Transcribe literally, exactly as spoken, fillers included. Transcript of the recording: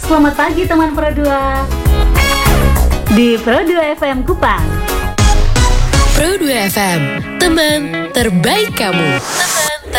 Selamat pagi teman Pro dua. Di Pro dua F M Kupang. Pro dua F M, teman terbaik kamu. Teman